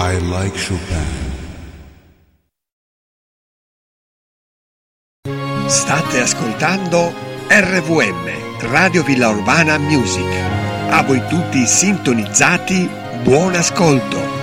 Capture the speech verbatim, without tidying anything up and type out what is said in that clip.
I like Chopin. State ascoltando R V M, Radio Villa Urbana Music. A voi tutti sintonizzati, buon ascolto.